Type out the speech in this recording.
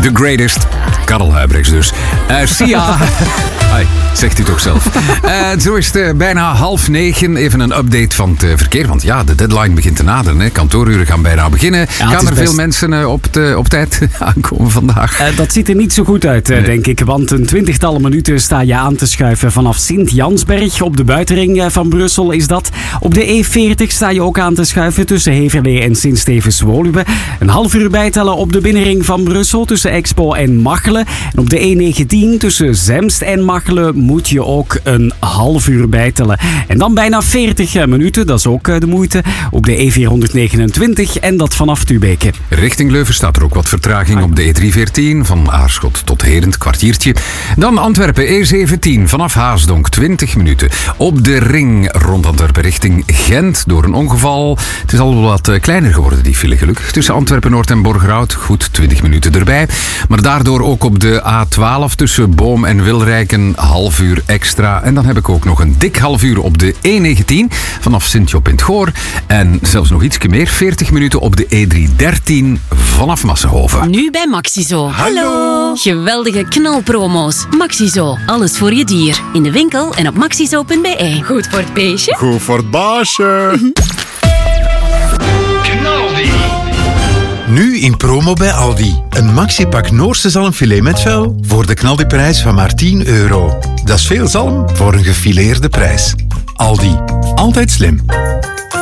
The greatest. Karel Huybrechts dus. Sia. Hoi, zegt u toch zelf. Zo is het bijna 8:30. Even een update van het verkeer. Want ja, de deadline begint te naderen. Hè. Kantooruren gaan bijna beginnen. Ja, gaan er veel mensen op tijd aankomen vandaag? Dat ziet er niet zo goed uit, denk ik. Want een 20-tal minuten sta je aan te schuiven vanaf Sint-Jansberg. Op de buitenring van Brussel is dat. Op de E40 sta je ook aan te schuiven tussen Heverlee en Sint-Stevens-Woluwe. Een half uur bijtellen op de binnenring van Brussel tussen Expo en Machelen. En op de E19 tussen Zemst en Machelen moet je ook een half uur bijtellen. En dan bijna 40 minuten, dat is ook de moeite, op de E429 en dat vanaf Tubeke. Richting Leuven staat er ook wat vertraging op de E314 van Aarschot tot Herent, kwartiertje. Dan Antwerpen E17 vanaf Haasdonk, 20 minuten. Op de ring rond Antwerpen richting Gent door een ongeval. Het is al wat kleiner geworden, die file gelukkig. Tussen Antwerpen-Noord en Borgerhout, goed 20 minuten erbij. Maar daardoor ook op de A12 tussen Boom en Wilrijk een half uur extra. En dan heb ik ook nog een dik half uur op de E19 vanaf Sint-Job in het Goor. En zelfs nog iets meer, 40 minuten op de E313 vanaf Massenhoven. Nu bij Maxizo. Hallo! Geweldige knalpromo's. Maxizo, alles voor je dier. In de winkel en op maxizo.be. Goed voor het beestje. Goed voor het baasje. Knaldi. Nu in promo bij Aldi. Een maxipak Noorse zalmfilet met vel voor de knaldiprijs van maar €10. Dat is veel zalm voor een gefileerde prijs. Aldi. Altijd slim.